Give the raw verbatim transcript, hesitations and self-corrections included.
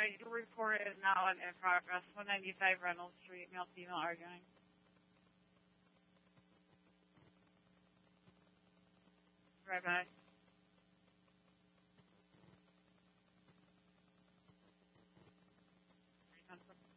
your report is now in progress. one ninety-five Reynolds Street, male female arguing. Right back.